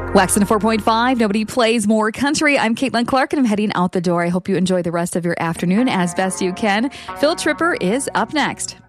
Wax 4.5. Nobody plays more country. I'm Caitlin Clark, and I'm heading out the door. I hope you enjoy the rest of your afternoon as best you can. Phil Tripper is up next.